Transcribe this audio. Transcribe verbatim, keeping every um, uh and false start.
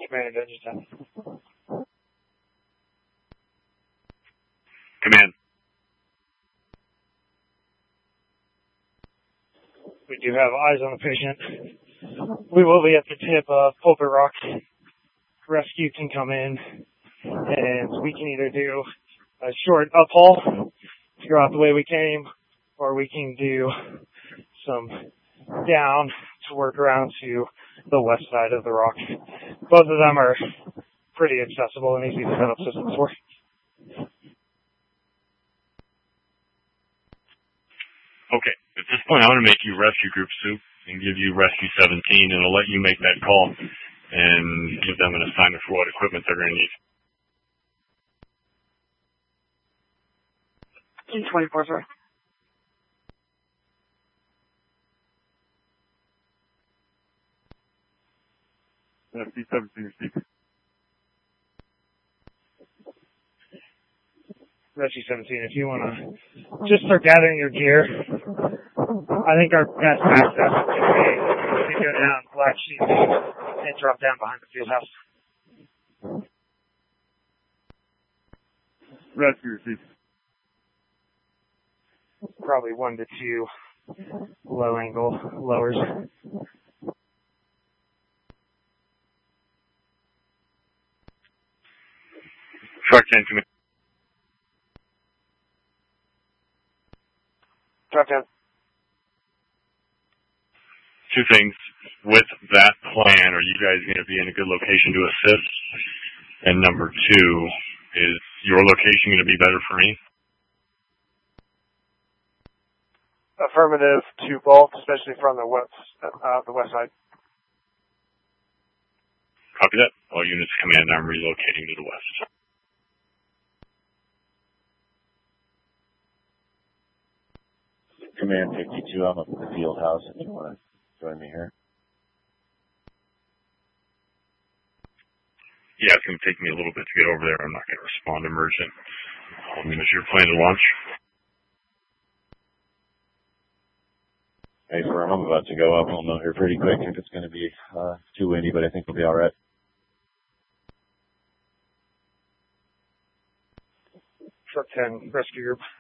Command Engine ten. Command. We do have eyes on the patient. We will be at the tip of Pulpit Rock. Rescue can come in, and we can either do a short uphaul to go out the way we came, or we can do some down to work around to the west side of the rock. Both of them are pretty accessible and easy to set up systems for. Okay, at this point I'm going to make you rescue group soup and give you rescue seventeen, and I'll let you make that call and give them an assignment for what equipment they're going to need. G twenty-four, sir. Rescue seventeen, receive. Rescue seventeen, if you want to just start gathering your gear, I think our best access would be to go down Black Sheep and drop down behind the field house. Rescue, receive. Probably one to two low angle lowers. Truck ten, command. Truck ten. Two things. With that plan, are you guys going to be in a good location to assist? And number two, is your location going to be better for me? Affirmative to both, especially from the west, uh, the west side. Copy that. All units command, I'm relocating to the west. Command fifty-two, I'm up at the field house if you want to join me here. Yeah, it's going to take me a little bit to get over there. I'm not going to respond emergent. I mean, is your plan to launch? Hey, firm, I'm about to go up. I'll know here pretty quick if it's going to be uh, too windy, but I think we'll be all right. Truck ten, rescue group.